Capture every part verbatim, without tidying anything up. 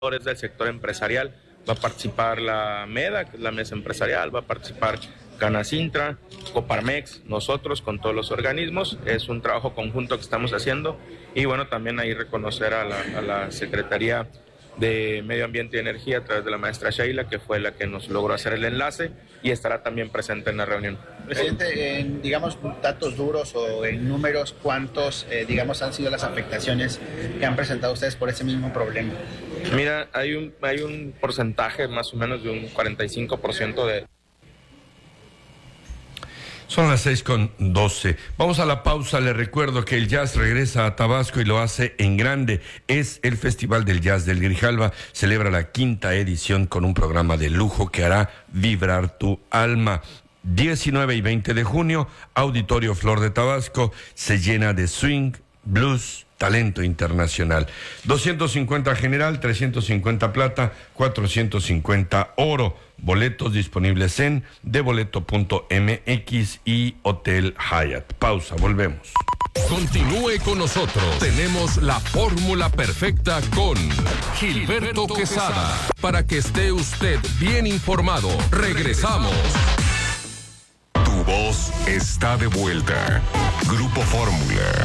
del sector empresarial. Va a participar la MEDA, que es la mesa empresarial, va a participar Canacintra, Coparmex, nosotros con todos los organismos. Es un trabajo conjunto que estamos haciendo y bueno, también ahí reconocer a la, a la Secretaría de Medio Ambiente y Energía a través de la maestra Sheila, que fue la que nos logró hacer el enlace y estará también presente en la reunión. Presidente, en, digamos, datos duros o en números, ¿cuántos, eh, digamos, han sido las afectaciones que han presentado ustedes por ese mismo problema? Mira, hay un, hay un porcentaje más o menos de un cuarenta y cinco por ciento de... Son las seis con doce. Vamos a la pausa. Les recuerdo que el jazz regresa a Tabasco y lo hace en grande. Es el Festival del Jazz del Grijalva. Celebra la quinta edición con un programa de lujo que hará vibrar tu alma. diecinueve y veinte de junio, Auditorio Flor de Tabasco se llena de swing, blues, talento internacional. doscientos cincuenta general, trescientos cincuenta plata, cuatrocientos cincuenta oro. Boletos disponibles en deboleto punto m x y Hotel Hyatt. Pausa, volvemos. Continúe con nosotros. Tenemos la fórmula perfecta con Gilberto Quesada. Para que esté usted bien informado. Regresamos. Tu voz está de vuelta. Grupo Fórmula.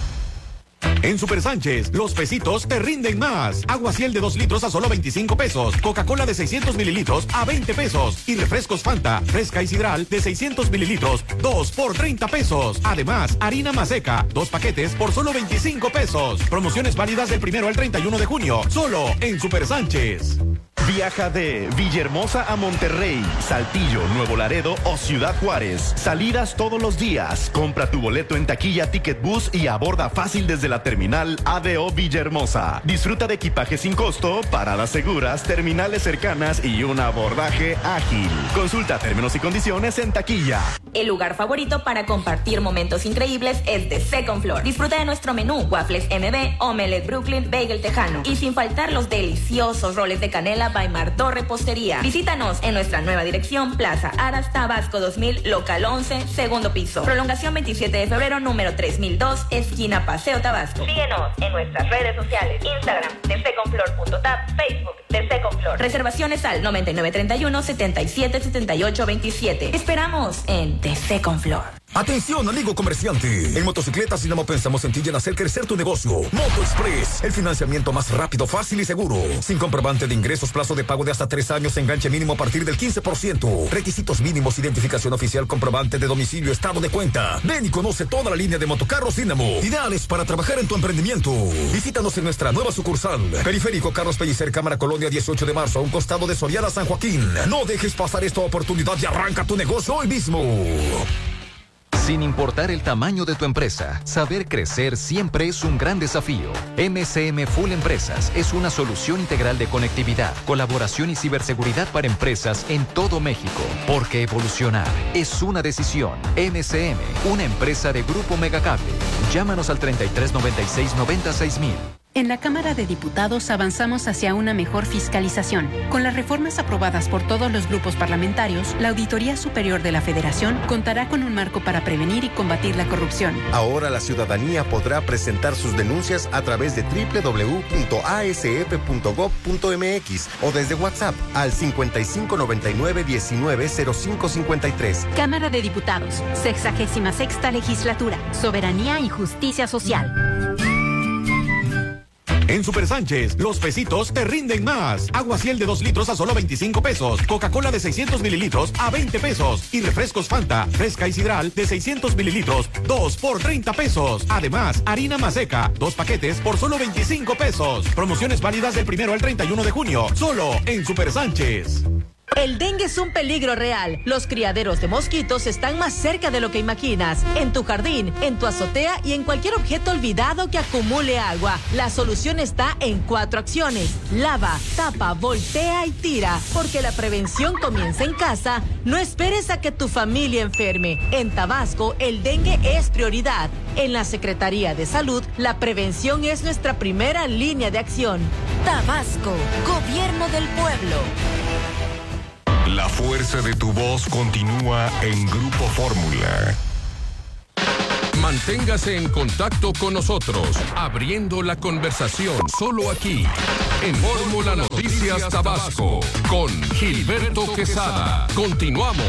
En Super Sánchez, los pesitos te rinden más. Agua Ciel de dos litros a solo veinticinco pesos. Coca-Cola de seiscientos mililitros a veinte pesos. Y refrescos Fanta, fresca y sidral de seiscientos mililitros, dos por treinta pesos. Además, harina Maseca, dos paquetes por solo veinticinco pesos. Promociones válidas del primero al treinta y uno de junio, solo en Super Sánchez. Viaja de Villahermosa a Monterrey, Saltillo, Nuevo Laredo o Ciudad Juárez. Salidas todos los días. Compra tu boleto en taquilla Ticket Bus y aborda fácil desde la terminal A D O Villahermosa. Disfruta de equipaje sin costo, paradas seguras, terminales cercanas y un abordaje ágil. Consulta términos y condiciones en taquilla. El lugar favorito para compartir momentos increíbles es The Second Floor. Disfruta de nuestro menú, waffles M B, omelette Brooklyn, bagel tejano y sin faltar los deliciosos roles de canela Baimar Repostería. Visítanos en nuestra nueva dirección, Plaza Aras, Tabasco dos mil, local once, segundo piso. Prolongación veintisiete de febrero, número tres mil dos, esquina Paseo Tabasco. Síguenos en nuestras redes sociales, Instagram, the second floor punto tap, Facebook, The Second Floor. Reservaciones al noventa y nueve treinta y uno, setenta y siete, setenta y ocho veintisiete. Esperamos en The Second Floor. Atención, amigo comerciante. En Motocicletas Dinamo pensamos en ti y en hacer crecer tu negocio. Moto Express, el financiamiento más rápido, fácil y seguro. Sin comprobante de ingresos, plazo de pago de hasta tres años, enganche mínimo a partir del quince por ciento. Requisitos mínimos, identificación oficial, comprobante de domicilio, estado de cuenta. Ven y conoce toda la línea de motocarros Dinamo. Ideales para trabajar en tu emprendimiento. Visítanos en nuestra nueva sucursal. Periférico Carlos Pellicer, Cámara Colonia, dieciocho de marzo, a un costado de Soriana San Joaquín. No dejes pasar esta oportunidad y arranca tu negocio hoy mismo. Sin importar el tamaño de tu empresa, saber crecer siempre es un gran desafío. M C M Full Empresas es una solución integral de conectividad, colaboración y ciberseguridad para empresas en todo México. Porque evolucionar es una decisión. M C M, una empresa de Grupo Megacable. Llámanos al treinta y tres noventa y seis noventa y seis mil. En la Cámara de Diputados avanzamos hacia una mejor fiscalización. Con las reformas aprobadas por todos los grupos parlamentarios, la Auditoría Superior de la Federación contará con un marco para prevenir y combatir la corrupción. Ahora la ciudadanía podrá presentar sus denuncias a través de doble u doble u doble u punto a s f punto gob punto m x o desde WhatsApp al cincuenta y cinco noventa y nueve diecinueve cero cinco cincuenta y tres. Cámara de Diputados, sexagésima sexta legislatura, soberanía y justicia social. En Super Sánchez, los pesitos te rinden más. Agua Ciel de dos litros a solo veinticinco pesos. Coca-Cola de seiscientos mililitros a veinte pesos. Y refrescos Fanta, fresca y sidral de seiscientos mililitros, dos por treinta pesos. Además, harina Maseca, dos paquetes por solo veinticinco pesos. Promociones válidas del primero al treinta y uno de junio, solo en Super Sánchez. El dengue es un peligro real. Los criaderos de mosquitos están más cerca de lo que imaginas. En tu jardín, en tu azotea y en cualquier objeto olvidado que acumule agua. La solución está en cuatro acciones. Lava, tapa, voltea y tira. Porque la prevención comienza en casa. No esperes a que tu familia enferme. En Tabasco, el dengue es prioridad. En la Secretaría de Salud, la prevención es nuestra primera línea de acción. Tabasco, Gobierno del Pueblo. La fuerza de tu voz continúa en Grupo Fórmula. Manténgase en contacto con nosotros, abriendo la conversación solo aquí, en Fórmula Noticias Tabasco, con Gilberto Quesada. Continuamos.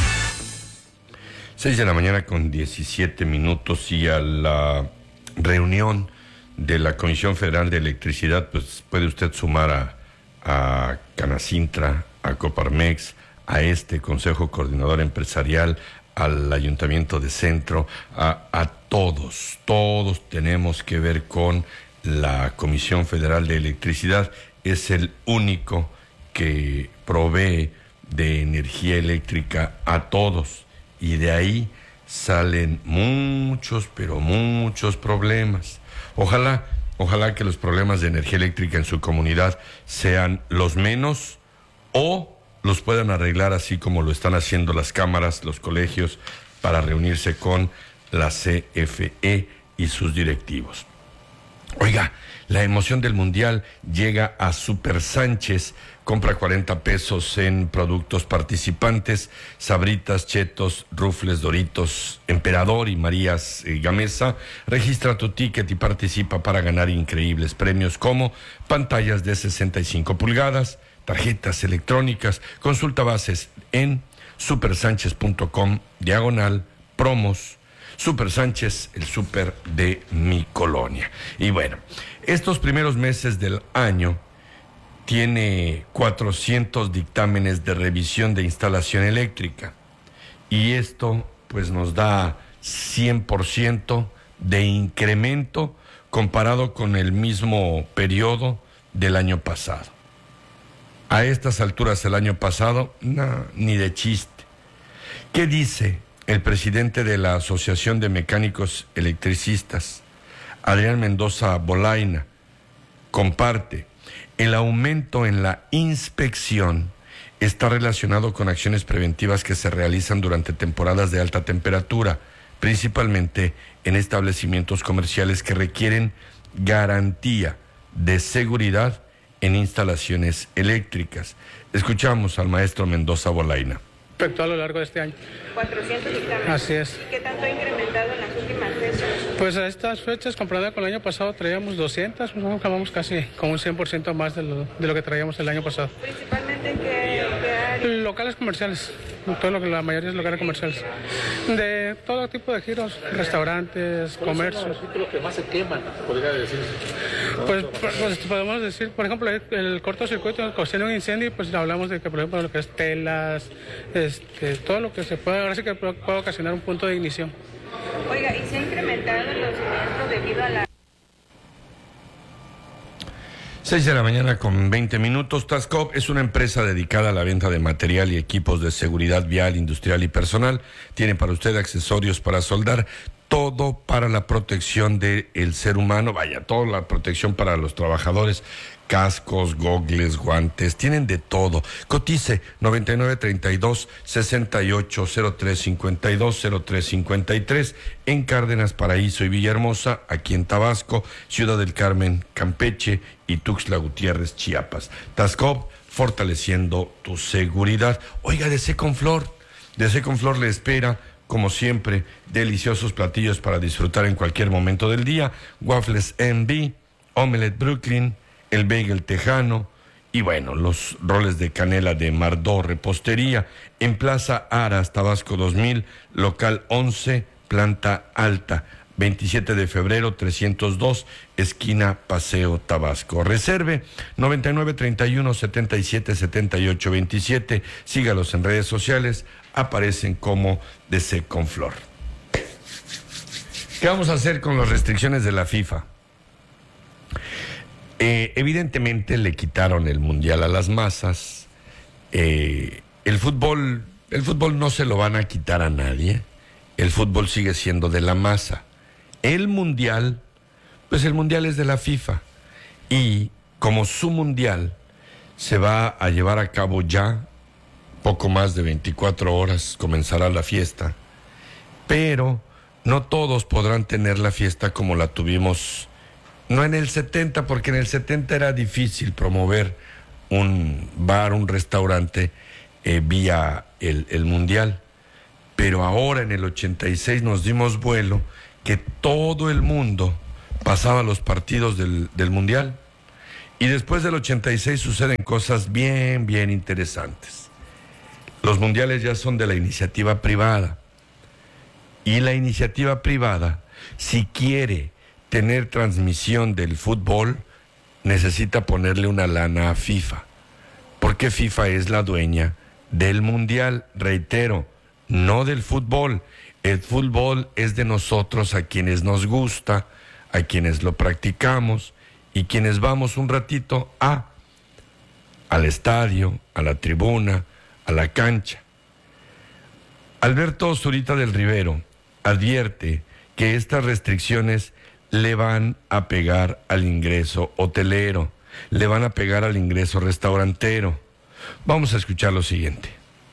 Seis de la mañana con diecisiete minutos y a la reunión de la Comisión Federal de Electricidad, pues puede usted sumar a, a Canacintra, a Coparmex, a este Consejo Coordinador Empresarial, al Ayuntamiento de Centro, a, a todos, todos tenemos que ver con la Comisión Federal de Electricidad. Es el único que provee de energía eléctrica a todos y de ahí salen muchos, pero muchos problemas. Ojalá, ojalá que los problemas de energía eléctrica en su comunidad sean los menos o los puedan arreglar así como lo están haciendo las cámaras, los colegios, para reunirse con la C F E y sus directivos. Oiga, la emoción del Mundial llega a Super Sánchez. Compra cuarenta pesos en productos participantes, Sabritas, Chetos, Rufles, Doritos, Emperador y Marías eh, Gamesa. Registra tu ticket y participa para ganar increíbles premios como pantallas de sesenta y cinco pulgadas, tarjetas electrónicas. Consulta bases en supersánchez.com, diagonal, promos. Super Sánchez, el súper de mi colonia. Y bueno, estos primeros meses del año tiene cuatrocientos dictámenes de revisión de instalación eléctrica. Y esto pues nos da cien por ciento de incremento comparado con el mismo periodo del año pasado. A estas alturas el año pasado, no, ni de chiste. ¿Qué dice el presidente de la Asociación de Mecánicos Electricistas, Adrián Mendoza Bolaina? Comparte: el aumento en la inspección está relacionado con acciones preventivas que se realizan durante temporadas de alta temperatura, principalmente en establecimientos comerciales que requieren garantía de seguridad en instalaciones eléctricas. Escuchamos al maestro Mendoza Bolaina. Respecto a lo largo de este año. cuatrocientos dictámenes. Así es. ¿Qué tanto ha incrementado en las últimas fechas? Pues a estas fechas, comparada con el año pasado, traíamos doscientas, pues acabamos casi con un cien por ciento más de lo, de lo que traíamos el año pasado. ¿Principalmente en qué, qué área? Locales comerciales, todo lo que la mayoría es locales comerciales. De todo tipo de giros, restaurantes, comercios. ¿Cuáles son los artículos que más se queman, podría decirse? Pues, pues podemos decir, por ejemplo, el, el cortocircuito ocasiona un incendio, pues hablamos de que, por ejemplo, lo que es telas, este, todo lo que se puede, ahora sí que puede ocasionar un punto de ignición. Oiga, ¿y se ha incrementado los siniestros debido a la... seis de la mañana con veinte minutos. Tascop es una empresa dedicada a la venta de material y equipos de seguridad vial, industrial y personal. Tiene para usted accesorios para soldar, todo para la protección del ser humano, vaya, toda la protección para los trabajadores, cascos, gogles, guantes, tienen de todo. Cotice noventa y nueve treinta y dos, sesenta y ocho, cero tres cincuenta y dos, cero tres cincuenta y tres en Cárdenas, Paraíso y Villahermosa, aquí en Tabasco, Ciudad del Carmen, Campeche y Tuxtla Gutiérrez, Chiapas. Tascop, fortaleciendo tu seguridad. Oiga, de Seconflor, de Seconflor le espera, como siempre, deliciosos platillos para disfrutar en cualquier momento del día. Waffles M B, Omelette Brooklyn, el bagel tejano y bueno, los roles de canela de Mardó Repostería en Plaza Aras, Tabasco dos mil, local once, planta alta, veintisiete de febrero trescientos dos, esquina Paseo Tabasco. Reserve noventa y nueve treinta y uno, setenta y siete, setenta y ocho veintisiete. Sígalos en redes sociales, aparecen como de Seconflor. ¿Qué vamos a hacer con las restricciones de la FIFA? Eh, evidentemente le quitaron el mundial a las masas. Eh, el fútbol, el fútbol no se lo van a quitar a nadie. El fútbol sigue siendo de la masa. El mundial, pues el mundial es de la FIFA. Y como su mundial se va a llevar a cabo ya, poco más de veinticuatro horas comenzará la fiesta. Pero no todos podrán tener la fiesta como la tuvimos. No en el setenta, porque en el setenta era difícil promover un bar, un restaurante eh, vía el, el mundial. Pero ahora en el ochenta y seis nos dimos vuelo que todo el mundo pasaba los partidos del, del Mundial. Y después del ochenta y seis suceden cosas bien, bien interesantes. Los mundiales ya son de la iniciativa privada. Y la iniciativa privada, si quiere tener transmisión del fútbol, necesita ponerle una lana a FIFA. Porque FIFA es la dueña del mundial, reitero, no del fútbol. El fútbol es de nosotros, a quienes nos gusta, a quienes lo practicamos y quienes vamos un ratito a al estadio, a la tribuna, a la cancha. Alberto Zurita del Rivero advierte que estas restricciones le van a pegar al ingreso hotelero, le van a pegar al ingreso restaurantero. Vamos a escuchar lo siguiente.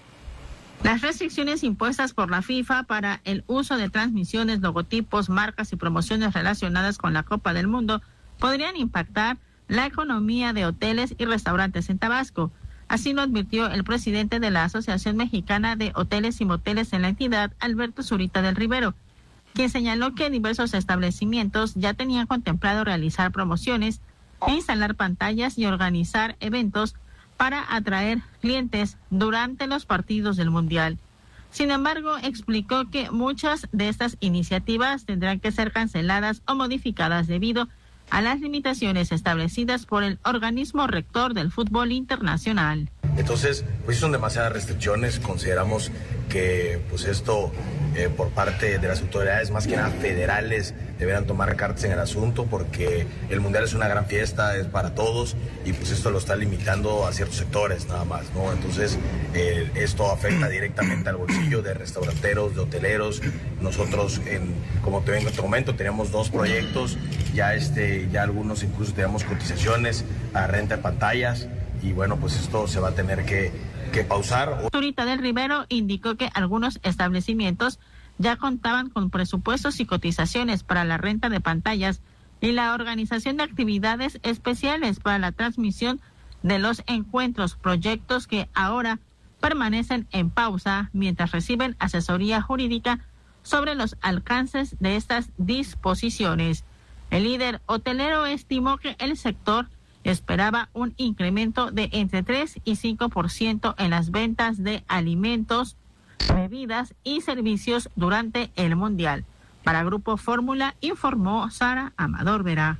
Las restricciones impuestas por la FIFA para el uso de transmisiones, logotipos, marcas y promociones relacionadas con la Copa del Mundo podrían impactar la economía de hoteles y restaurantes en Tabasco. Así lo advirtió el presidente de la Asociación Mexicana de Hoteles y Moteles en la entidad, Alberto Zurita del Rivero, quien señaló que diversos establecimientos ya tenían contemplado realizar promociones, instalar pantallas y organizar eventos para atraer clientes durante los partidos del Mundial. Sin embargo, explicó que muchas de estas iniciativas tendrán que ser canceladas o modificadas debido a las limitaciones establecidas por el organismo rector del fútbol internacional. Entonces, pues son demasiadas restricciones. Consideramos que pues esto eh, por parte de las autoridades, más que nada federales, deberán tomar cartas en el asunto, porque el Mundial es una gran fiesta, es para todos, y pues esto lo está limitando a ciertos sectores nada más, ¿no? Entonces, eh, esto afecta directamente al bolsillo de restauranteros, de hoteleros. Nosotros, en, como te vengo en este momento, tenemos dos proyectos, ya, este, ya algunos incluso tenemos cotizaciones a renta de pantallas, y bueno, pues esto se va a tener que, que pausar. Zurita del Rivero indicó que algunos establecimientos ya contaban con presupuestos y cotizaciones para la renta de pantallas y la organización de actividades especiales para la transmisión de los encuentros, proyectos que ahora permanecen en pausa mientras reciben asesoría jurídica sobre los alcances de estas disposiciones. El líder hotelero estimó que el sector esperaba un incremento de entre tres y cinco por ciento en las ventas de alimentos, bebidas y servicios durante el Mundial. Para Grupo Fórmula, informó Sara Amador Vera.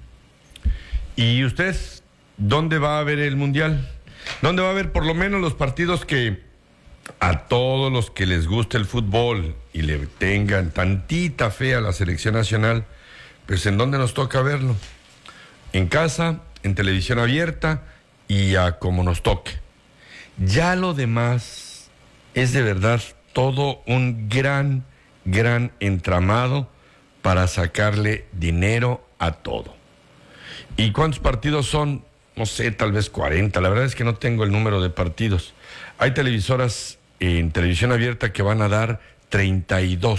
¿Y usted dónde va a ver el Mundial? ¿Dónde va a ver por lo menos los partidos que a todos los que les guste el fútbol y le tengan tantita fe a la selección nacional, pues en dónde nos toca verlo? En casa, en televisión abierta y a como nos toque. Ya lo demás es de verdad todo un gran, gran entramado para sacarle dinero a todo. ¿Y cuántos partidos son? No sé, tal vez cuarenta. La verdad es que no tengo el número de partidos. Hay televisoras en televisión abierta que van a dar treinta y dos.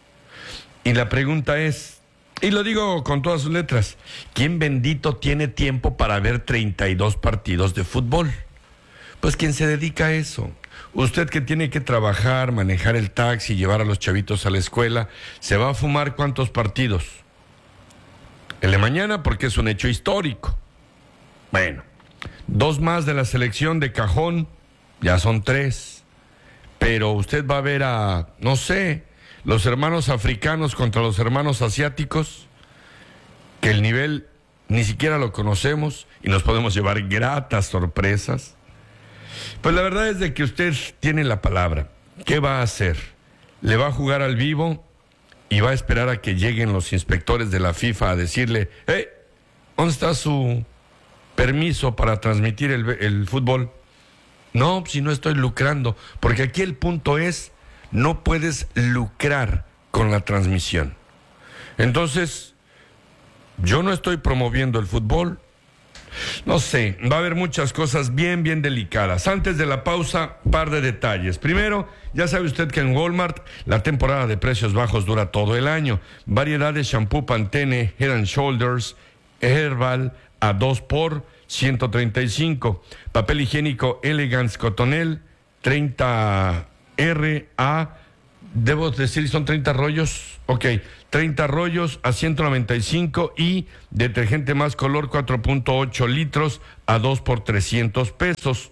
Y la pregunta es, y lo digo con todas sus letras, ¿quién bendito tiene tiempo para ver treinta y dos partidos de fútbol? Pues quien se dedica a eso. Usted que tiene que trabajar, manejar el taxi, llevar a los chavitos a la escuela, ¿se va a fumar cuántos partidos? El de mañana, porque es un hecho histórico. Bueno, dos más de la selección de cajón, ya son tres. Pero usted va a ver a, no sé, los hermanos africanos contra los hermanos asiáticos, que el nivel ni siquiera lo conocemos y nos podemos llevar gratas sorpresas. Pues la verdad es de que usted tiene la palabra. ¿Qué va a hacer? ¿Le va a jugar al vivo y va a esperar a que lleguen los inspectores de la FIFA a decirle, hey, ¿dónde está su permiso para transmitir el, el fútbol? No, si no estoy lucrando, porque aquí el punto es, no puedes lucrar con la transmisión. Entonces, yo no estoy promoviendo el fútbol. No sé, va a haber muchas cosas bien, bien delicadas. Antes de la pausa, par de detalles. Primero, ya sabe usted que en Walmart la temporada de precios bajos dura todo el año. Variedad de shampoo Pantene, Head and Shoulders, Herbal a dos por ciento treinta y cinco. Papel higiénico Elegance Cotonel treinta R a Debo decir, son treinta rollos. Ok, treinta rollos a ciento noventa y cinco y detergente más color cuatro punto ocho litros a dos por trescientos pesos.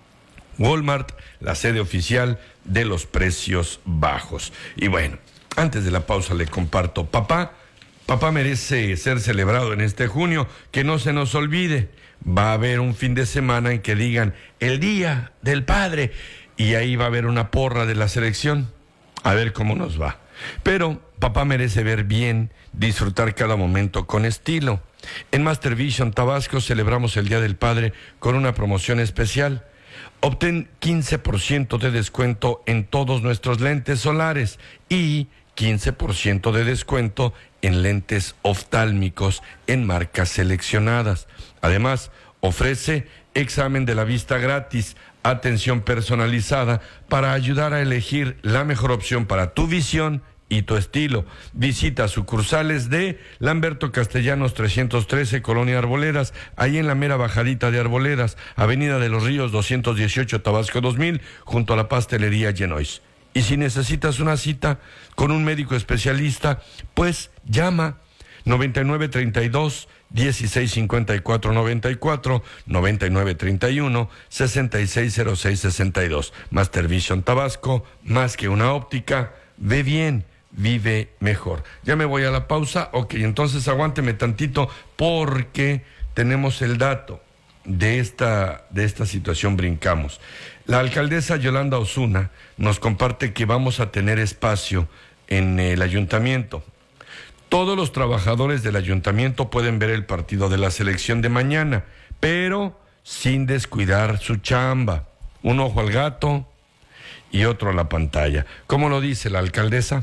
Walmart, la sede oficial de los precios bajos. Y bueno, antes de la pausa le comparto, papá, papá merece ser celebrado en este junio, que no se nos olvide. Va a haber un fin de semana en que digan el Día del Padre y ahí va a haber una porra de la selección. A ver cómo nos va. Pero papá merece ver bien, disfrutar cada momento con estilo. En Master Vision Tabasco celebramos el Día del Padre con una promoción especial. Obtén quince por ciento de descuento en todos nuestros lentes solares y quince por ciento de descuento en lentes oftálmicos en marcas seleccionadas. Además, ofrece examen de la vista gratis, atención personalizada para ayudar a elegir la mejor opción para tu visión y tu estilo. Visita sucursales de Lamberto Castellanos trescientos trece, Colonia Arboledas, ahí en la mera bajadita de Arboledas, Avenida de los Ríos doscientos dieciocho, Tabasco dos mil, junto a la pastelería Genois. Y si necesitas una cita con un médico especialista, pues llama noventa y nueve treinta y dos dieciséis cincuenta y cuatro noventa y cuatro, noventa y nueve treinta y uno sesenta y seis cero seis sesenta y dos. Master Vision Tabasco, más que una óptica, ve bien, vive mejor. Ya me voy a la pausa. Ok, entonces aguánteme tantito porque tenemos el dato de esta, de esta situación. Brincamos. La alcaldesa Yolanda Osuna nos comparte que vamos a tener espacio en el ayuntamiento. Todos los trabajadores del ayuntamiento pueden ver el partido de la selección de mañana, pero sin descuidar su chamba. Un ojo al gato y otro a la pantalla. ¿Cómo lo dice la alcaldesa?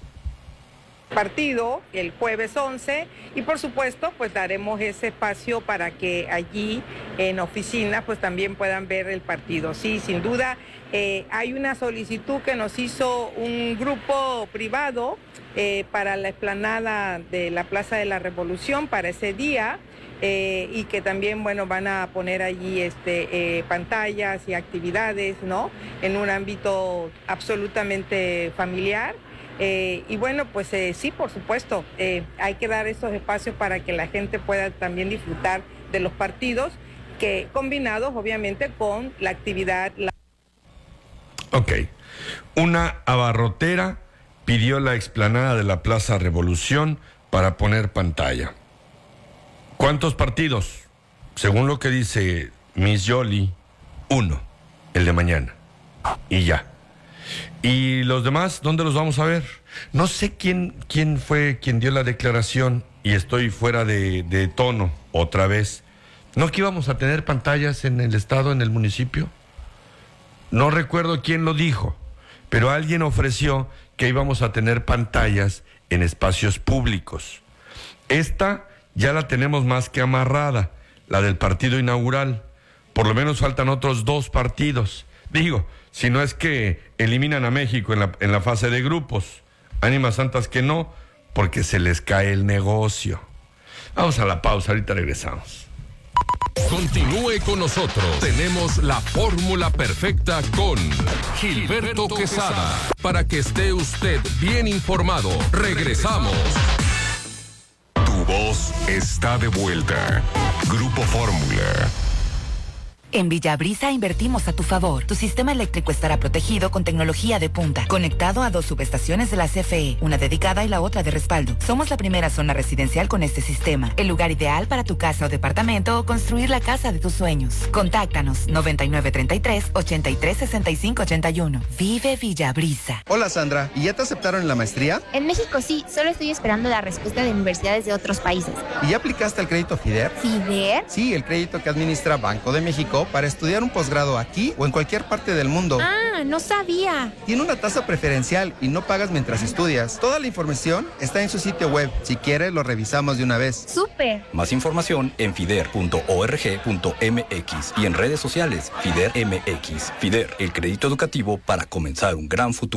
Partido el jueves once y por supuesto pues daremos ese espacio para que allí en oficina pues también puedan ver el partido. Sí, sin duda eh, hay una solicitud que nos hizo un grupo privado eh, para la explanada de la Plaza de la Revolución para ese día eh, y que también bueno van a poner allí este eh, pantallas y actividades, ¿no? En un ámbito absolutamente familiar. Eh, y bueno, pues eh, sí, por supuesto, eh, hay que dar esos espacios para que la gente pueda también disfrutar de los partidos, que combinados obviamente con la actividad. La... Ok, una abarrotera pidió la explanada de la Plaza Revolución para poner pantalla. ¿Cuántos partidos? Según lo que dice Miss Yoli, uno, el de mañana, y ya. ¿Y los demás, dónde los vamos a ver? No sé quién, quién fue quien dio la declaración y estoy fuera de, de tono otra vez. ¿No que íbamos a tener pantallas en el estado, en el municipio? No recuerdo quién lo dijo, pero alguien ofreció que íbamos a tener pantallas en espacios públicos. Esta ya la tenemos más que amarrada, la del partido inaugural. Por lo menos faltan otros dos partidos. Digo, si no es que eliminan a México en la, en la fase de grupos. Ánimas santas que no, porque se les cae el negocio. Vamos a la pausa, ahorita regresamos. Continúe con nosotros. Tenemos la fórmula perfecta con Gilberto Quesada. Para que esté usted bien informado. Regresamos. Tu voz está de vuelta. Grupo Fórmula. En Villabrisa invertimos a tu favor. Tu sistema eléctrico estará protegido con tecnología de punta, conectado a dos subestaciones de la C F E, una dedicada y la otra de respaldo. Somos la primera zona residencial con este sistema, el lugar ideal para tu casa o departamento o construir la casa de tus sueños. Contáctanos noventa y nueve treinta y tres, ochenta y tres sesenta y cinco ochenta y uno. Vive Villabrisa. Hola Sandra, ¿y ya te aceptaron en la maestría? En México sí, solo estoy esperando la respuesta de universidades de otros países. ¿Y ya aplicaste al crédito FIDER? ¿FIDER? Sí, el crédito que administra Banco de México para estudiar un posgrado aquí o en cualquier parte del mundo. Ah, no sabía. Tiene una tasa preferencial y no pagas mientras estudias. Toda la información está en su sitio web. Si quieres, lo revisamos de una vez. ¡Súper! Más información en fider punto org punto m x y en redes sociales FIDER M X. FIDER, el crédito educativo para comenzar un gran futuro.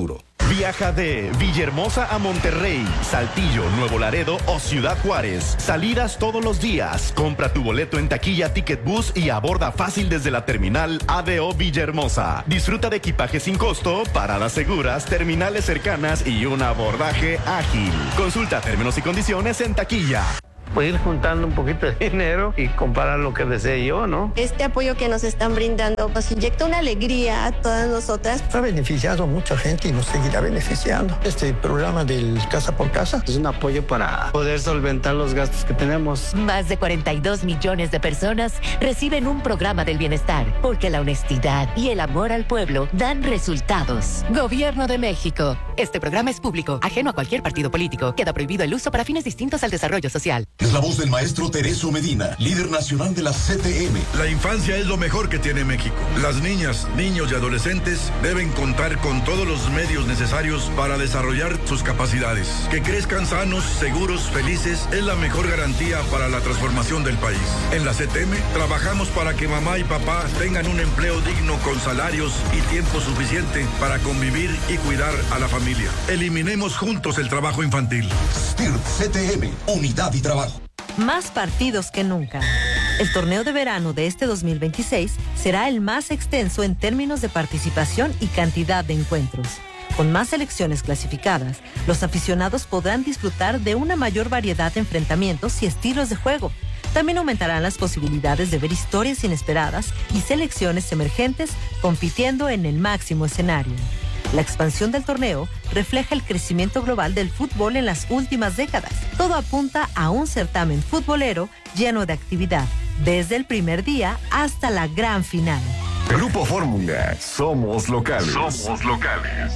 Viaja de Villahermosa a Monterrey, Saltillo, Nuevo Laredo o Ciudad Juárez. Salidas todos los días. Compra tu boleto en taquilla Ticket Bus y aborda fácil desde la terminal A D O Villahermosa. Disfruta de equipaje sin costo, paradas seguras, terminales cercanas y un abordaje ágil. Consulta términos y condiciones en taquilla. Pues ir juntando un poquito de dinero y comprar lo que desee yo, ¿no? Este apoyo que nos están brindando nos inyecta una alegría a todas nosotras. Ha beneficiado a mucha gente y nos seguirá beneficiando. Este programa del Casa por Casa es un apoyo para poder solventar los gastos que tenemos. Más de cuarenta y dos millones de personas reciben un programa del bienestar, porque la honestidad y el amor al pueblo dan resultados. Gobierno de México. Este programa es público, ajeno a cualquier partido político. Queda prohibido el uso para fines distintos al desarrollo social. Es la voz del maestro Tereso Medina, líder nacional de la C T M. La infancia es lo mejor que tiene México. Las niñas, niños y adolescentes deben contar con todos los medios necesarios para desarrollar sus capacidades. Que crezcan sanos, seguros, felices es la mejor garantía para la transformación del país. En la C T M trabajamos para que mamá y papá tengan un empleo digno con salarios y tiempo suficiente para convivir y cuidar a la familia. Eliminemos juntos el trabajo infantil. S T I R P C T M, unidad y trabajo. Más partidos que nunca. El torneo de verano de este dos mil veintiséis será el más extenso en términos de participación y cantidad de encuentros. Con más selecciones clasificadas, los aficionados podrán disfrutar de una mayor variedad de enfrentamientos y estilos de juego. También aumentarán las posibilidades de ver historias inesperadas y selecciones emergentes compitiendo en el máximo escenario. La expansión del torneo refleja el crecimiento global del fútbol en las últimas décadas. Todo apunta a un certamen futbolero lleno de actividad, desde el primer día hasta la gran final. Grupo Fórmula, somos locales. Somos locales.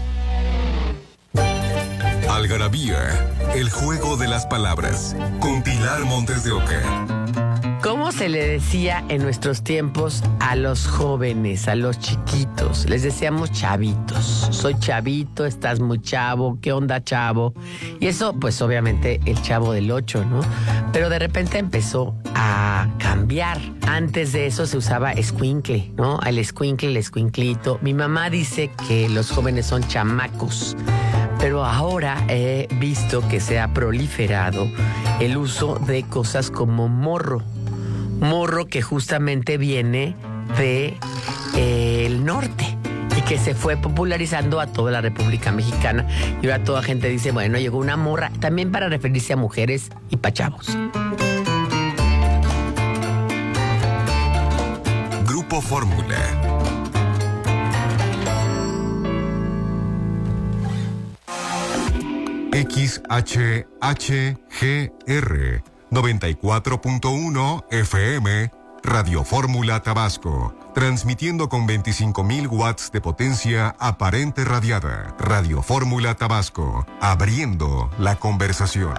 Algarabía, el juego de las palabras, con Pilar Montes de Oca. ¿Cómo se le decía en nuestros tiempos a los jóvenes, a los chiquitos? Les decíamos chavitos. Soy chavito, estás muy chavo, ¿qué onda, chavo? Y eso, pues obviamente, el Chavo del Ocho, ¿no? Pero de repente empezó a cambiar. Antes de eso se usaba escuincle, ¿no? El escuincle, el escuinclito. Mi mamá dice que los jóvenes son chamacos. Pero ahora he visto que se ha proliferado el uso de cosas como morro. Morro que justamente viene de eh, el norte y que se fue popularizando a toda la República Mexicana. Y ahora toda gente dice, bueno, llegó una morra, también para referirse a mujeres y pa' chavos. Grupo Fórmula. X H H G R noventa y cuatro punto uno F M, Radio Fórmula Tabasco, transmitiendo con veinticinco mil watts de potencia aparente radiada. Radio Fórmula Tabasco, abriendo la conversación.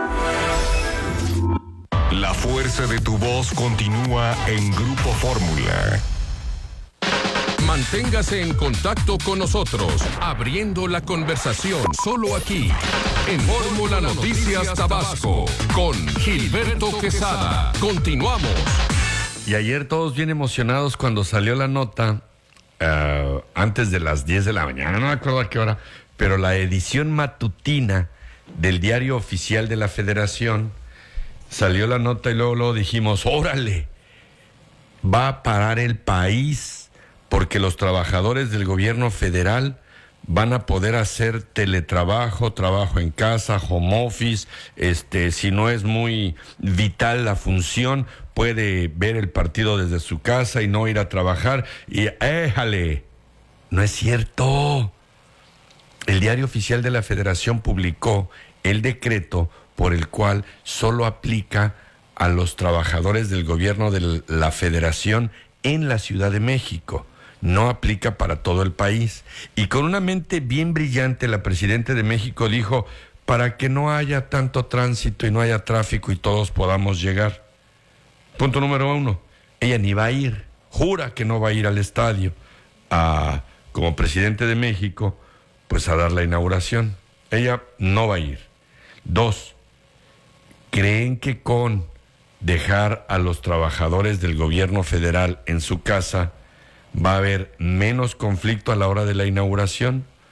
La fuerza de tu voz continúa en Grupo Fórmula. Manténgase en contacto con nosotros, abriendo la conversación, solo aquí, en Fórmula Noticias Tabasco, con Gilberto Quesada. Continuamos. Y ayer todos bien emocionados cuando salió la nota, uh, antes de las diez de la mañana, no me acuerdo a qué hora, pero la edición matutina del Diario Oficial de la Federación, salió la nota y luego, luego dijimos, órale, va a parar el país, porque los trabajadores del gobierno federal van a poder hacer teletrabajo, trabajo en casa, home office, este, si no es muy vital la función, puede ver el partido desde su casa y no ir a trabajar. Y éjale, no es cierto. El Diario Oficial de la Federación publicó el decreto por el cual solo aplica a los trabajadores del gobierno de la Federación en la Ciudad de México. No aplica para todo el país. Y con una mente bien brillante, la presidenta de México dijo, para que no haya tanto tránsito y no haya tráfico y todos podamos llegar. Punto número uno, ella ni va a ir, jura que no va a ir al estadio a, como presidente de México, pues a dar la inauguración. Ella no va a ir. Dos, ¿creen que con dejar a los trabajadores del gobierno federal en su casa va a haber menos conflicto a la hora de la inauguración?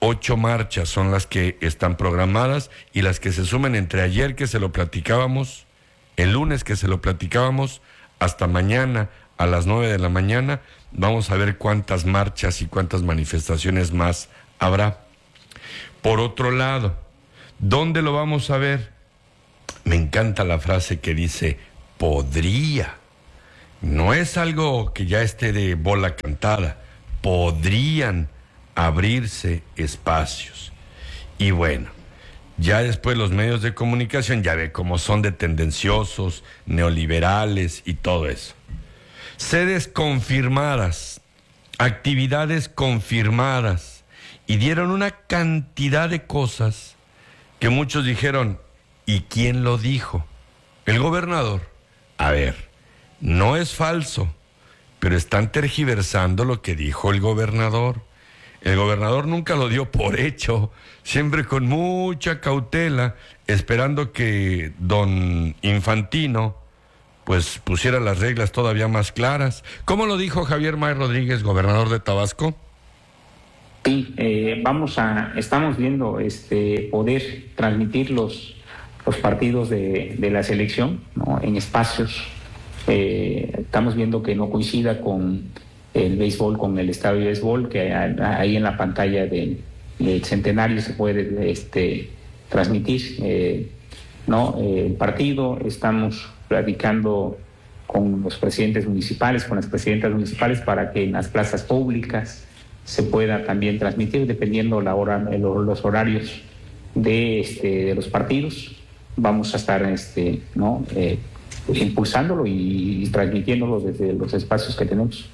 Ocho marchas son las que están programadas y las que se sumen entre ayer que se lo platicábamos, el lunes que se lo platicábamos, hasta mañana a las nueve de la mañana. Vamos a ver cuántas marchas y cuántas manifestaciones más habrá. Por otro lado, ¿dónde lo vamos a ver? Me encanta la frase que dice, podría. No es algo que ya esté de bola cantada. Podrían abrirse espacios. Y bueno, ya después los medios de comunicación ya ve cómo son de tendenciosos, neoliberales y todo eso. Sedes confirmadas, actividades confirmadas, y dieron una cantidad de cosas que muchos dijeron, ¿y quién lo dijo? El gobernador. A ver, no es falso, pero están tergiversando lo que dijo el gobernador. El gobernador nunca lo dio por hecho, siempre con mucha cautela, esperando que don Infantino pues pusiera las reglas todavía más claras. ¿Cómo lo dijo Javier May Rodríguez, gobernador de Tabasco? Sí, eh, vamos a, estamos viendo este poder transmitir los, los partidos de, de la selección, ¿no?, en espacios. Eh, estamos viendo que no coincida con el béisbol, con el estadio de béisbol, que ahí en la pantalla del, del Centenario se puede este, transmitir eh, ¿no? eh, el partido. Estamos platicando con los presidentes municipales, con las presidentas municipales, para que en las plazas públicas se pueda también transmitir, dependiendo la hora, los horarios de, este, de los partidos. Vamos a estar este, ¿no? eh, impulsándolo y, y transmitiéndolo desde los espacios que tenemos.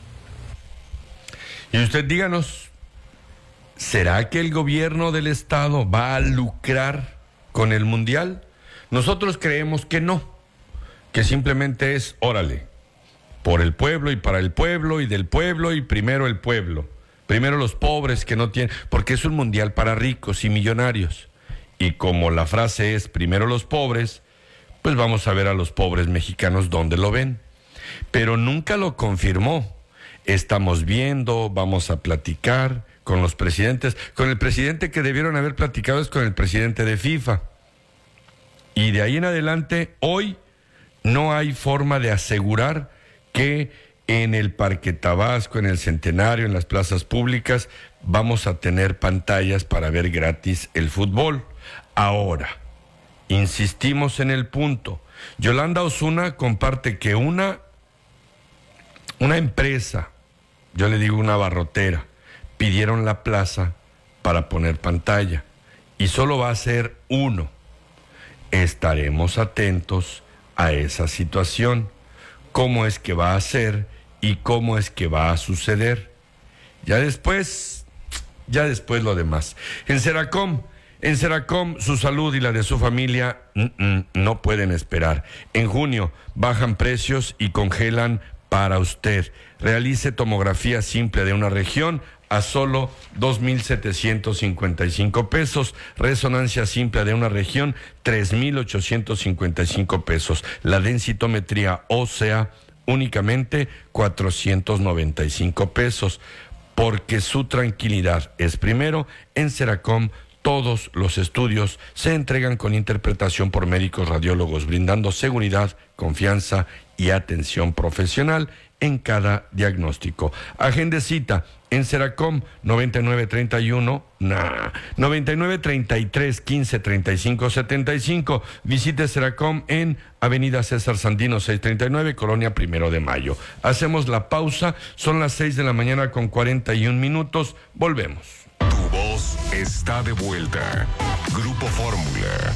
Y usted díganos, ¿será que el gobierno del estado va a lucrar con el mundial? Nosotros creemos que no, que simplemente es, órale, por el pueblo y para el pueblo y del pueblo y primero el pueblo, primero los pobres que no tienen, porque es un mundial para ricos y millonarios. Y como la frase es primero los pobres, pues vamos a ver a los pobres mexicanos dónde lo ven. Pero nunca lo confirmó. Estamos viendo, vamos a platicar con los presidentes. Con el presidente que debieron haber platicado es con el presidente de FIFA. Y de ahí en adelante, hoy no hay forma de asegurar que en el Parque Tabasco, en el Centenario, en las plazas públicas, vamos a tener pantallas para ver gratis el fútbol. Ahora, insistimos en el punto. Yolanda Osuna comparte que una, una empresa, yo le digo una barrotera, pidieron la plaza para poner pantalla y solo va a ser uno. Estaremos atentos a esa situación, cómo es que va a ser y cómo es que va a suceder. Ya después, ya después lo demás. En Seracom, en Seracom, su salud y la de su familia mm, no pueden esperar. En junio bajan precios y congelan para usted. Realice tomografía simple de una región a solo dos mil setecientos cincuenta y cinco pesos. Resonancia simple de una región, tres mil ochocientos cincuenta y cinco pesos. La densitometría ósea, únicamente cuatrocientos noventa y cinco pesos. Porque su tranquilidad es primero. En Seracom, todos los estudios se entregan con interpretación por médicos radiólogos, brindando seguridad, confianza y atención profesional en cada diagnóstico. Agende cita en Seracom noventa y nueve treinta y uno, nah, noventa y nueve treinta y tres quince treinta y cinco setenta y cinco. Visite Seracom en Avenida César Sandino seiscientos treinta y nueve, Colonia Primero de Mayo. Hacemos la pausa, son las seis de la mañana con cuarenta y un minutos. Volvemos. Tu voz está de vuelta. Grupo Fórmula.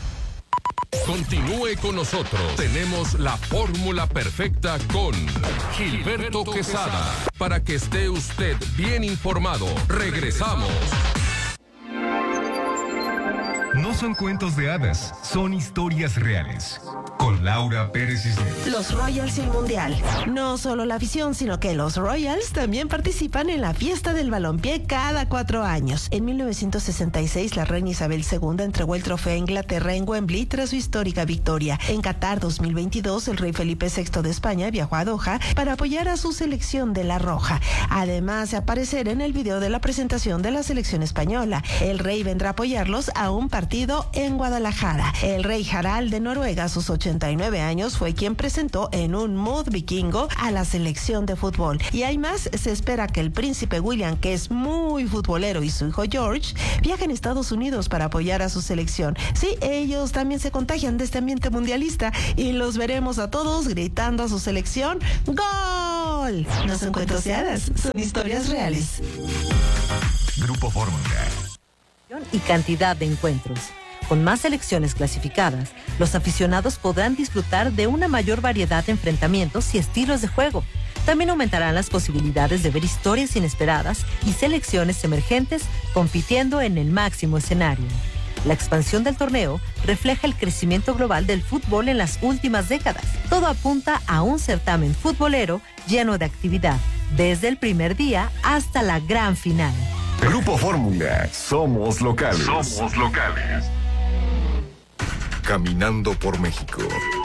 Continúe con nosotros. Tenemos la fórmula perfecta con Gilberto Quesada. Para que esté usted bien informado. Regresamos. no son cuentos de hadas, son historias reales. Con Laura Pérez Cisneros. Los Royals y el Mundial. No solo la afición, sino que los Royals también participan en la fiesta del balompié cada cuatro años. En mil novecientos sesenta y seis, la reina Isabel segunda entregó el trofeo a Inglaterra en Wembley tras su histórica victoria. En Qatar dos mil veintidós, el rey Felipe sexto de España viajó a Doha para apoyar a su selección de la Roja. Además de aparecer en el video de la presentación de la selección española, el rey vendrá a apoyarlos a un partido en Guadalajara. El rey Harald de Noruega, a sus ochenta y nueve años, fue quien presentó en un mood vikingo a la selección de fútbol. Y hay más, se espera que el príncipe William, que es muy futbolero, y su hijo George viajen a Estados Unidos para apoyar a su selección. Sí, ellos también se contagian de este ambiente mundialista y los veremos a todos gritando a su selección ¡Gol! No son cuentos de hadas, son historias reales. Grupo Fórmula. Y cantidad de encuentros. Con más selecciones clasificadas, los aficionados podrán disfrutar de una mayor variedad de enfrentamientos y estilos de juego. También aumentarán las posibilidades de ver historias inesperadas y selecciones emergentes compitiendo en el máximo escenario. La expansión del torneo refleja el crecimiento global del fútbol en las últimas décadas. Todo apunta a un certamen futbolero lleno de actividad, desde el primer día hasta la gran final. Grupo Fórmula, somos locales. Somos locales. Caminando por México.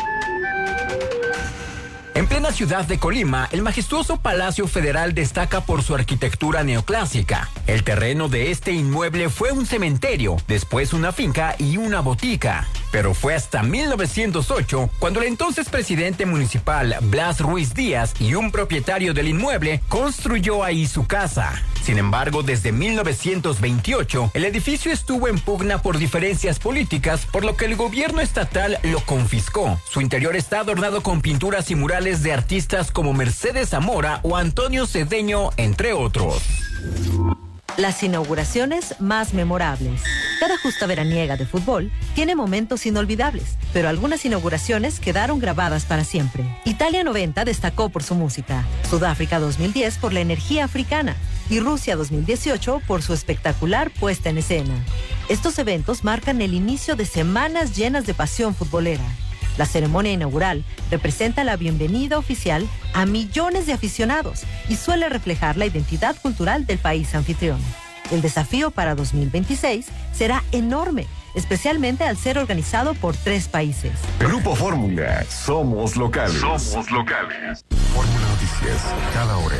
En plena ciudad de Colima, el majestuoso Palacio Federal destaca por su arquitectura neoclásica. El terreno de este inmueble fue un cementerio, después una finca y una botica. Pero fue hasta mil novecientos ocho cuando el entonces presidente municipal Blas Ruiz Díaz y un propietario del inmueble construyó ahí su casa. Sin embargo, desde mil novecientos veintiocho, el edificio estuvo en pugna por diferencias políticas, por lo que el gobierno estatal lo confiscó. Su interior está adornado con pinturas y murales de artistas como Mercedes Zamora o Antonio Cedeño, entre otros. Las inauguraciones más memorables. Cada justa veraniega de fútbol tiene momentos inolvidables, pero algunas inauguraciones quedaron grabadas para siempre. Italia noventa destacó por su música, Sudáfrica dos mil diez por la energía africana y Rusia dos mil dieciocho por su espectacular puesta en escena. Estos eventos marcan el inicio de semanas llenas de pasión futbolera. La ceremonia inaugural representa la bienvenida oficial a millones de aficionados y suele reflejar la identidad cultural del país anfitrión. El desafío para dos mil veintiséis será enorme, especialmente al ser organizado por tres países. Grupo Fórmula, somos locales. Somos locales. Fórmula Noticias, cada hora.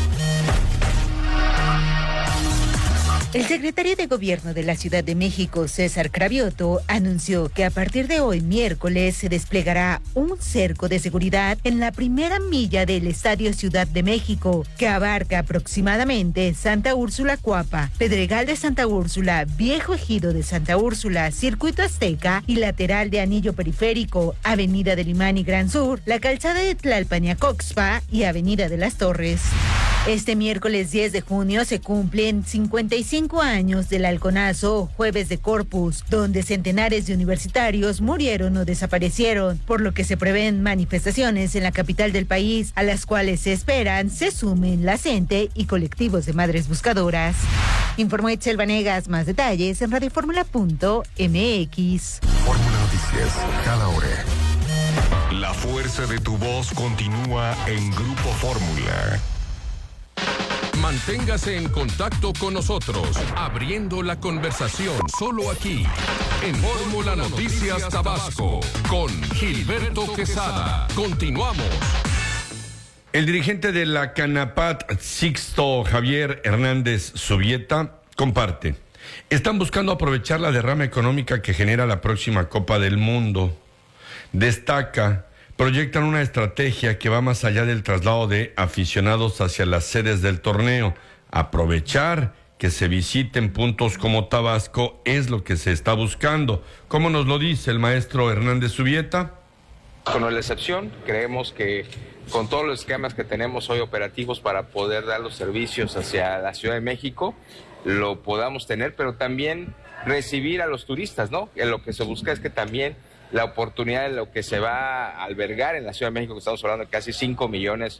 El secretario de Gobierno de la Ciudad de México, César Cravioto, anunció que a partir de hoy, miércoles, se desplegará un cerco de seguridad en la primera milla del Estadio Ciudad de México, que abarca aproximadamente Santa Úrsula Cuapa, Pedregal de Santa Úrsula, Viejo Ejido de Santa Úrsula, Circuito Azteca y lateral de Anillo Periférico, Avenida del Imán y Gran Sur, la calzada de Tlalpan y Acoxpa y Avenida de las Torres. Este miércoles diez de junio se cumplen cincuenta y cinco años del halconazo Jueves de Corpus, donde centenares de universitarios murieron o desaparecieron, por lo que se prevén manifestaciones en la capital del país, a las cuales se esperan se sumen la CENTE y colectivos de madres buscadoras. Informó Itzel Vanegas, más detalles en radioformula punto m x. Fórmula Noticias, cada hora. La fuerza de tu voz continúa en Grupo Fórmula. Manténgase en contacto con nosotros, abriendo la conversación solo aquí, en Fórmula Noticias Tabasco, con Gilberto Quesada. Continuamos. El dirigente de la Canapat, Sixto Javier Hernández Subieta, comparte. Están buscando aprovechar la derrama económica que genera la próxima Copa del Mundo. Destaca. Proyectan una estrategia que va más allá del traslado de aficionados hacia las sedes del torneo. Aprovechar que se visiten puntos como Tabasco es lo que se está buscando. ¿Cómo nos lo dice el maestro Hernández Subieta? Con la excepción, creemos que con todos los esquemas que tenemos hoy operativos para poder dar los servicios hacia la Ciudad de México, lo podamos tener, pero también recibir a los turistas, ¿no? Que lo que se busca es que también la oportunidad de lo que se va a albergar en la Ciudad de México, que estamos hablando de casi cinco millones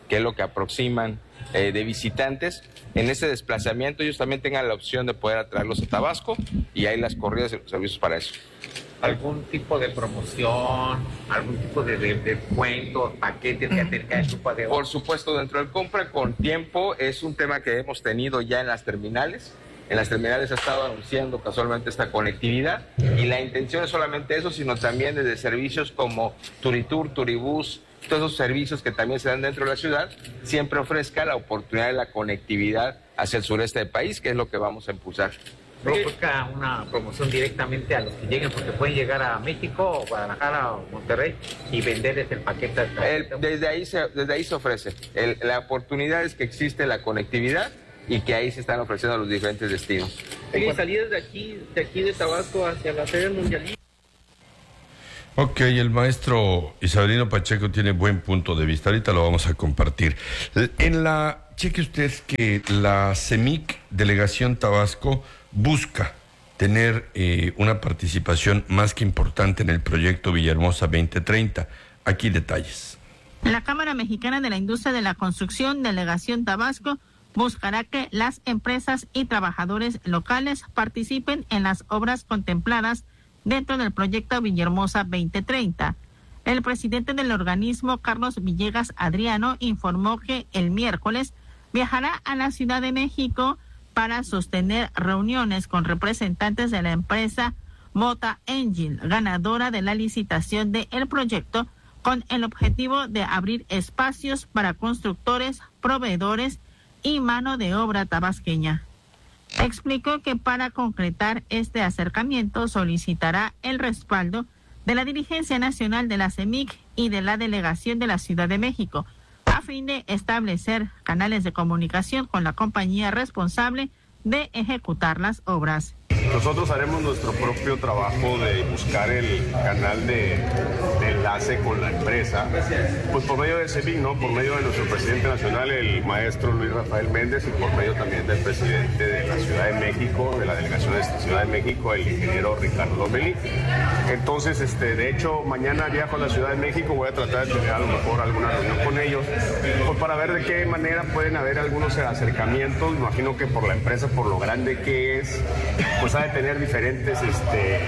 que es lo que aproximan eh, de visitantes, en ese desplazamiento ellos también tengan la opción de poder atraerlos a Tabasco y hay las corridas y los servicios para eso. ¿Algún tipo de promoción, algún tipo de, de, de cuento, paquete que acerca de su padeo? Por supuesto, dentro del compra con tiempo es un tema que hemos tenido ya en las terminales. En las terminales ha estado anunciando casualmente esta conectividad y la intención es solamente eso, sino también desde servicios como Turitur, Turibús, todos esos servicios que también se dan dentro de la ciudad, siempre ofrezca la oportunidad de la conectividad hacia el sureste del país, que es lo que vamos a impulsar. ¿No busca una promoción directamente a los que lleguen? Porque pueden llegar a México, o Guadalajara o Monterrey y venderles el paquete. El, desde, ahí se, desde ahí se ofrece. El, la oportunidad es que existe la conectividad y que ahí se están ofreciendo los diferentes destinos. ¿Y salidas de aquí, de aquí de Tabasco hacia la sede mundial? Ok, el maestro Isabelino Pacheco tiene buen punto de vista. Ahorita lo vamos a compartir. En la, cheque usted que la CEMIC, Delegación Tabasco, busca tener eh, una participación más que importante en el proyecto Villahermosa veinte treinta. Aquí detalles. La Cámara Mexicana de la Industria de la Construcción, Delegación Tabasco, buscará que las empresas y trabajadores locales participen en las obras contempladas dentro del proyecto Villahermosa veinte treinta. El presidente del organismo, Carlos Villegas Adriano, informó que el miércoles viajará a la Ciudad de México para sostener reuniones con representantes de la empresa Mota Engine, ganadora de la licitación del proyecto, con el objetivo de abrir espacios para constructores, proveedores y mano de obra tabasqueña. Explicó que para concretar este acercamiento solicitará el respaldo de la dirigencia nacional de la CEMIC y de la delegación de la Ciudad de México, a fin de establecer canales de comunicación con la compañía responsable de ejecutar las obras. Nosotros haremos nuestro propio trabajo de buscar el canal de, de enlace con la empresa, pues por medio de CEMIC, ¿no? Por medio de nuestro presidente nacional, el maestro Luis Rafael Méndez, y por medio también del presidente de la Ciudad de México, de la delegación de Ciudad de México, el ingeniero Ricardo Lomelí. Entonces, este, de hecho, mañana viajo a la Ciudad de México, voy a tratar de tener a lo mejor alguna reunión con ellos, pues para ver de qué manera pueden haber algunos acercamientos. Me imagino que por la empresa, por lo grande que es, pues ha de tener diferentes este,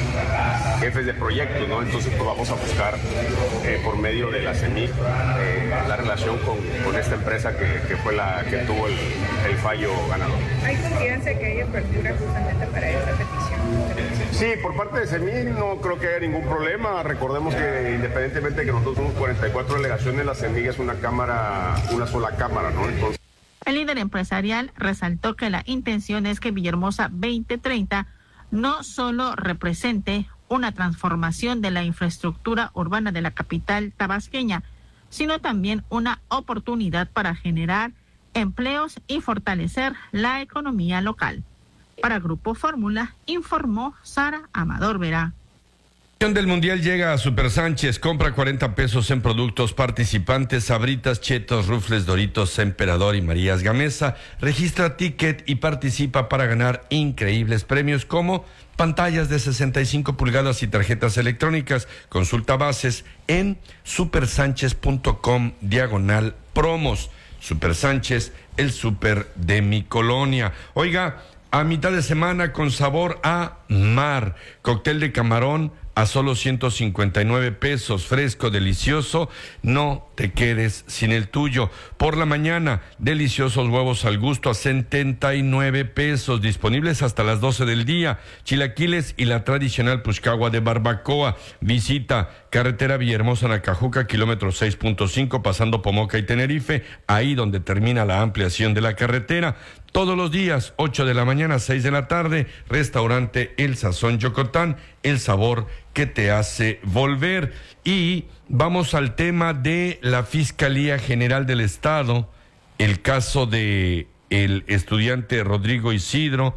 jefes de proyectos, ¿no? Entonces pues vamos a buscar eh, por medio de la CEMIC eh, la relación con, con esta empresa que, que fue la que tuvo el, el fallo ganador. ¿Hay confianza que haya apertura justamente para esta petición? Sí, por parte de CEMIC no creo que haya ningún problema. Recordemos que independientemente de que nosotros somos cuarenta y cuatro delegaciones, la CEMIC es una cámara, una sola cámara, ¿no? Entonces... El líder empresarial resaltó que la intención es que Villahermosa veinte treinta no solo represente una transformación de la infraestructura urbana de la capital tabasqueña, sino también una oportunidad para generar empleos y fortalecer la economía local. Para Grupo Fórmula, informó Sara Amador Vera. Del Mundial llega a Super Sánchez, compra cuarenta pesos en productos participantes, Sabritas, Chetos, Rufles, Doritos, Emperador y Marías Gamesa. Registra ticket y participa para ganar increíbles premios como pantallas de sesenta y cinco pulgadas y tarjetas electrónicas. Consulta bases en supersánchez.com diagonal promos. Super Sánchez, el super de mi colonia. Oiga, a mitad de semana con sabor a mar, cóctel de camarón a solo ciento cincuenta y nueve pesos, fresco, delicioso, no te quedes sin el tuyo. Por la mañana, deliciosos huevos al gusto a setenta y nueve pesos, disponibles hasta las doce del día. Chilaquiles y la tradicional puchcagua de barbacoa. Visita carretera Villahermosa-Nacajuca, kilómetro seis punto cinco, pasando Pomoca y Tenerife, ahí donde termina la ampliación de la carretera. Todos los días, ocho de la mañana, seis de la tarde, restaurante El Sazón Yocotán, el sabor que te hace volver. Y vamos al tema de la Fiscalía General del Estado, el caso de el estudiante Rodrigo Isidro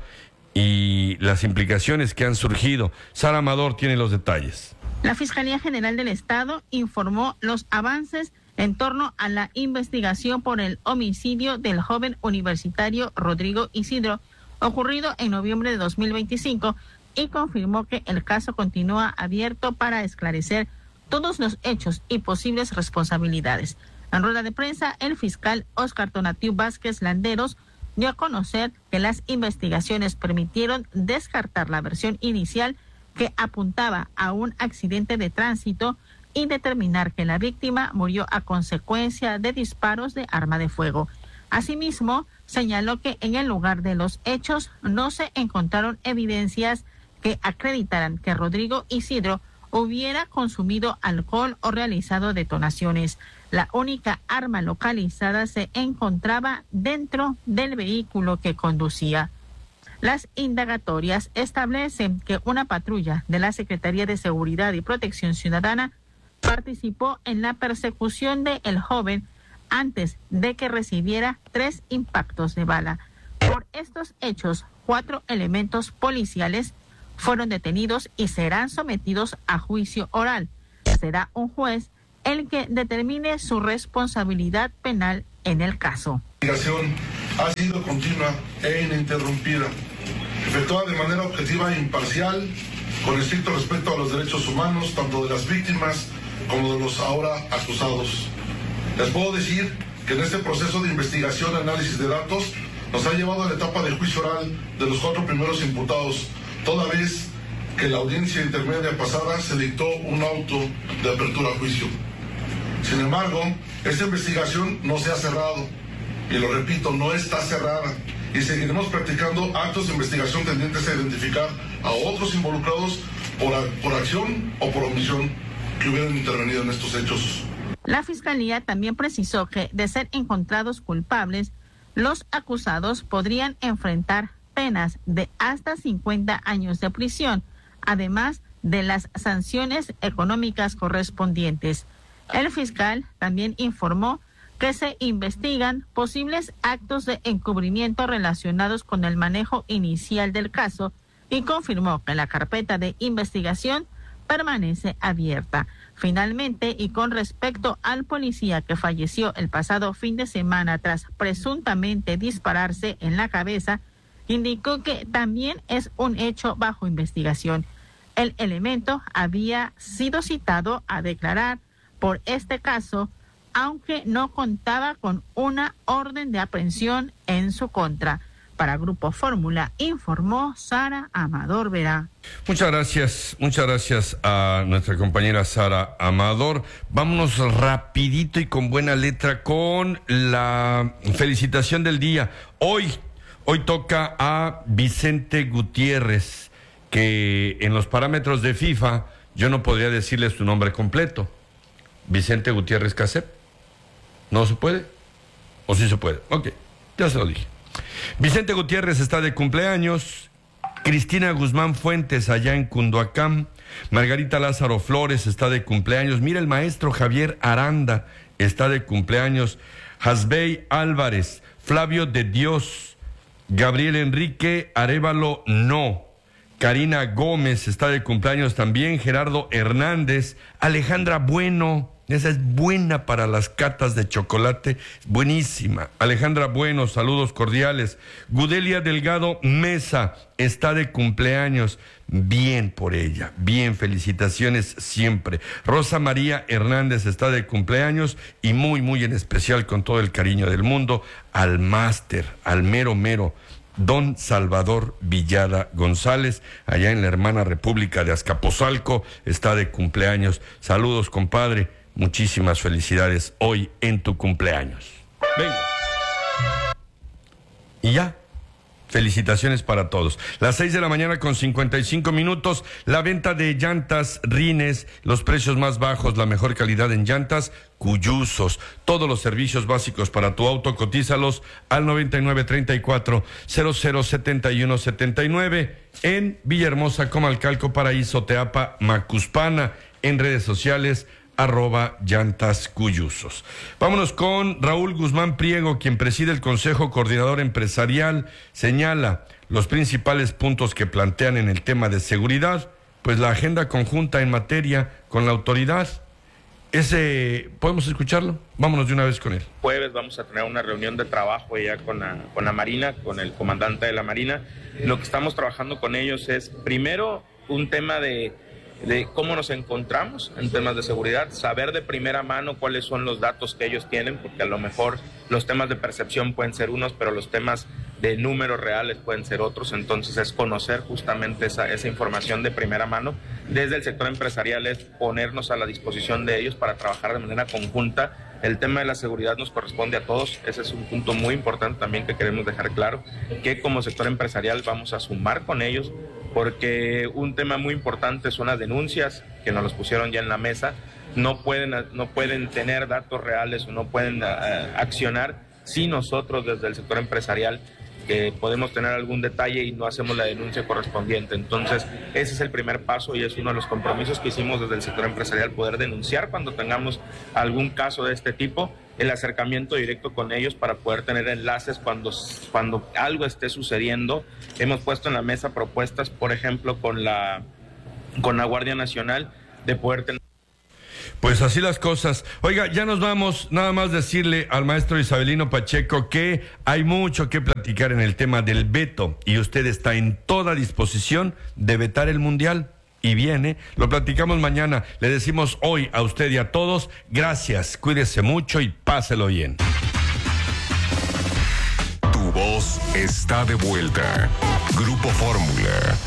y las implicaciones que han surgido. Sara Amador tiene los detalles. La Fiscalía General del Estado informó los avances en torno a la investigación por el homicidio del joven universitario Rodrigo Isidro, ocurrido en noviembre de dos mil veinticinco, y confirmó que el caso continúa abierto para esclarecer todos los hechos y posibles responsabilidades. En rueda de prensa, el fiscal Óscar Tonatiu Vázquez Landeros dio a conocer que las investigaciones permitieron descartar la versión inicial que apuntaba a un accidente de tránsito y determinar que la víctima murió a consecuencia de disparos de arma de fuego. Asimismo, señaló que en el lugar de los hechos no se encontraron evidencias que acreditaran que Rodrigo Isidro hubiera consumido alcohol o realizado detonaciones. La única arma localizada se encontraba dentro del vehículo que conducía. Las indagatorias establecen que una patrulla de la Secretaría de Seguridad y Protección Ciudadana participó en la persecución de el joven antes de que recibiera tres impactos de bala. Por estos hechos, cuatro elementos policiales fueron detenidos y serán sometidos a juicio oral. Será un juez el que determine su responsabilidad penal en el caso. La investigación ha sido continua e ininterrumpida, efectuada de manera objetiva e imparcial, con estricto respeto a los derechos humanos, tanto de las víctimas como de los ahora acusados. Les puedo decir que en este proceso de investigación y análisis de datos nos ha llevado a la etapa de juicio oral de los cuatro primeros imputados, toda vez que en la audiencia intermedia pasada se dictó un auto de apertura a juicio. Sin embargo, esta investigación no se ha cerrado, y lo repito, no está cerrada, y seguiremos practicando actos de investigación tendientes a identificar a otros involucrados por, por acción o por omisión que hubieran intervenido en estos hechos. La Fiscalía también precisó que, de ser encontrados culpables, los acusados podrían enfrentar penas de hasta cincuenta años de prisión, además de las sanciones económicas correspondientes. El fiscal también informó que se investigan posibles actos de encubrimiento relacionados con el manejo inicial del caso y confirmó que la carpeta de investigación permanece abierta. Finalmente, y con respecto al policía que falleció el pasado fin de semana tras presuntamente dispararse en la cabeza, indicó que también es un hecho bajo investigación. El elemento había sido citado a declarar por este caso, aunque no contaba con una orden de aprehensión en su contra. Para Grupo Fórmula, informó Sara Amador Vera. Muchas gracias, muchas gracias a nuestra compañera Sara Amador. Vámonos rapidito y con buena letra con la felicitación del día. Hoy, hoy toca a Vicente Gutiérrez, que en los parámetros de FIFA yo no podría decirle su nombre completo. Vicente Gutiérrez Casep. ¿No se puede? ¿O sí se puede? Ok, ya se lo dije. Vicente Gutiérrez está de cumpleaños. Cristina Guzmán Fuentes allá en Cunduacán. Margarita Lázaro Flores está de cumpleaños. Mira, el maestro Javier Aranda está de cumpleaños. Hasbey Álvarez, Flavio de Dios, Gabriel Enrique Arévalo No. Karina Gómez está de cumpleaños también. Gerardo Hernández, Alejandra Bueno. Esa es buena para las catas de chocolate, buenísima. Alejandra Bueno, saludos cordiales. Gudelia Delgado Mesa está de cumpleaños, bien por ella, bien, felicitaciones siempre. Rosa María Hernández está de cumpleaños y muy, muy en especial, con todo el cariño del mundo, al máster, al mero mero, don Salvador Villada González, allá en la hermana República de Azcapotzalco, está de cumpleaños. Saludos, compadre. Muchísimas felicidades hoy en tu cumpleaños. Venga. Y ya. Felicitaciones para todos. Las seis de la mañana con cincuenta y cinco minutos. La venta de llantas Rines, los precios más bajos, la mejor calidad en llantas Cuyusos. Todos los servicios básicos para tu auto, cotízalos al noventa y nueve treinta y cuatro cero cero setenta y uno setenta y nueve en Villahermosa, Comalcalco, Paraíso, Teapa, Macuspana. En redes sociales, arroba llantas Cuyusos. Vámonos con Raúl Guzmán Priego, quien preside el Consejo Coordinador Empresarial. Señala los principales puntos que plantean en el tema de seguridad, pues la agenda conjunta en materia con la autoridad. Ese, ¿podemos escucharlo? Vámonos de una vez con él. Jueves vamos a tener una reunión de trabajo ya con la, con la Marina, con el comandante de la Marina. Lo que estamos trabajando con ellos es, primero, un tema de de cómo nos encontramos en temas de seguridad, saber de primera mano cuáles son los datos que ellos tienen, porque a lo mejor los temas de percepción pueden ser unos, pero los temas de números reales pueden ser otros. Entonces es conocer justamente esa, esa información de primera mano. Desde el sector empresarial es ponernos a la disposición de ellos para trabajar de manera conjunta. El tema de la seguridad nos corresponde a todos. Ese es un punto muy importante también que queremos dejar claro, que como sector empresarial vamos a sumar con ellos, porque un tema muy importante son las denuncias, que nos los pusieron ya en la mesa. No pueden, no pueden tener datos reales o no pueden uh, accionar si nosotros desde el sector empresarial que podemos tener algún detalle y no hacemos la denuncia correspondiente. Entonces, ese es el primer paso y es uno de los compromisos que hicimos desde el sector empresarial, poder denunciar cuando tengamos algún caso de este tipo, el acercamiento directo con ellos para poder tener enlaces cuando, cuando algo esté sucediendo. Hemos puesto en la mesa propuestas, por ejemplo, con la, con la Guardia Nacional, de poder tener... Pues así las cosas. Oiga, ya nos vamos. Nada más decirle al maestro Isabelino Pacheco que hay mucho que platicar en el tema del veto y usted está en toda disposición de vetar el Mundial. Y viene, lo platicamos mañana. Le decimos hoy a usted y a todos, gracias, cuídese mucho y páselo bien. Tu voz está de vuelta. Grupo Fórmula.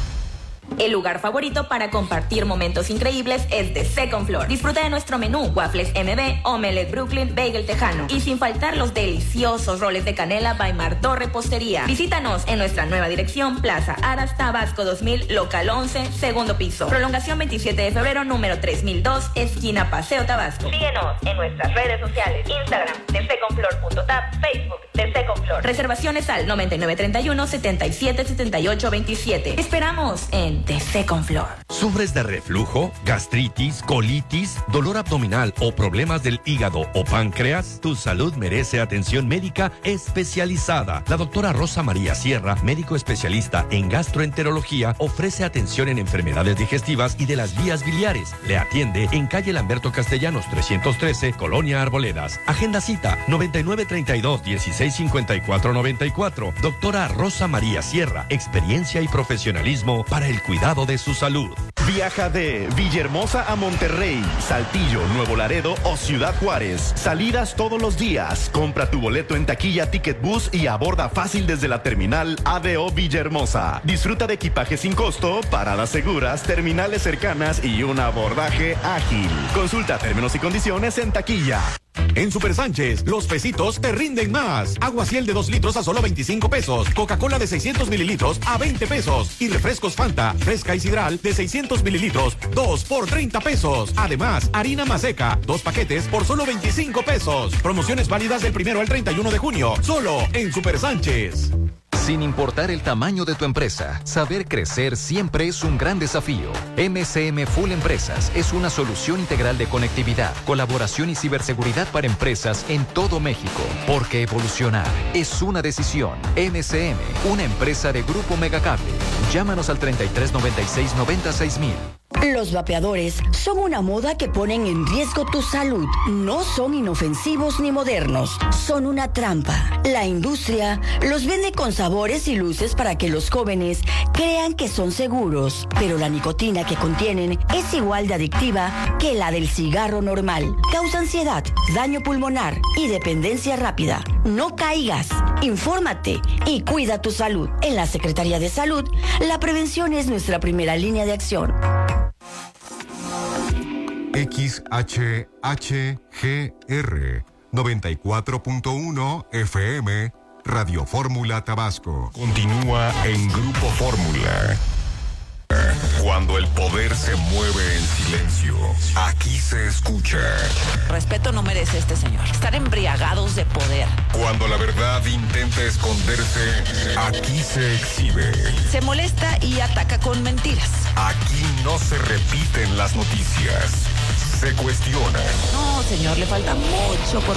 El lugar favorito para compartir momentos increíbles es The Second Floor. Disfruta de nuestro menú, waffles M B, omelette Brooklyn, bagel tejano y sin faltar los deliciosos roles de canela by Martó Repostería. Visítanos en nuestra nueva dirección, Plaza Aras, Tabasco dos mil, local once, segundo piso. Prolongación veintisiete de febrero, número tres mil dos, esquina Paseo Tabasco. Síguenos en nuestras redes sociales, Instagram, the second floor punto tap, Facebook, The Second Floor. Reservaciones al noventa y nueve treinta y uno, setenta y siete setenta y ocho veintisiete. Esperamos en The Second Floor. ¿Sufres de reflujo, gastritis, colitis, dolor abdominal o problemas del hígado o páncreas? Tu salud merece atención médica especializada. La doctora Rosa María Sierra, médico especialista en gastroenterología, ofrece atención en enfermedades digestivas y de las vías biliares. Le atiende en calle Lamberto Castellanos trescientos trece, Colonia Arboledas. Agenda cita noventa y nueve treinta y dos, dieciséis cincuenta y cuatro noventa y cuatro. Doctora Rosa María Sierra, experiencia y profesionalismo para el cuidado de su salud. Viaja de Villahermosa a Monterrey, Saltillo, Nuevo Laredo o Ciudad Juárez. Salidas todos los días. Compra tu boleto en taquilla Ticket Bus y aborda fácil desde la terminal A D O Villahermosa. Disfruta de equipaje sin costo, paradas seguras, terminales cercanas y un abordaje ágil. Consulta términos y condiciones en taquilla. En Super Sánchez, los pesitos te rinden más. Agua Ciel de dos litros a solo veinticinco pesos. Coca-Cola de seiscientos mililitros a veinte pesos. Y refrescos Fanta, fresca y sidral de seiscientos mililitros, dos por treinta pesos. Además, harina Maseca, dos paquetes por solo veinticinco pesos. Promociones válidas del primero al treinta y uno de junio. Solo en Super Sánchez. Sin importar el tamaño de tu empresa, saber crecer siempre es un gran desafío. M C M Full Empresas es una solución integral de conectividad, colaboración y ciberseguridad para empresas en todo México. Porque evolucionar es una decisión. M C M, una empresa de Grupo Megacable. Llámanos al treinta y tres noventa y seis noventa y seis mil. Los vapeadores son una moda que ponen en riesgo tu salud. No son inofensivos ni modernos. Son una trampa. La industria los vende con sabores y luces para que los jóvenes crean que son seguros. Pero la nicotina que contienen es igual de adictiva que la del cigarro normal. Causa ansiedad, daño pulmonar y dependencia rápida. No caigas. Infórmate y cuida tu salud. En la Secretaría de Salud, la prevención es nuestra primera línea de acción. X H H G R noventa y cuatro punto uno F M Radio Fórmula Tabasco. Continúa en Grupo Fórmula. Cuando el poder se mueve en silencio, aquí se escucha. Respeto no merece este señor. Están embriagados de poder. Cuando la verdad intenta esconderse, aquí se exhibe. Se molesta y ataca con mentiras. Aquí no se repiten las noticias, se cuestionan. No, señor, le falta mucho por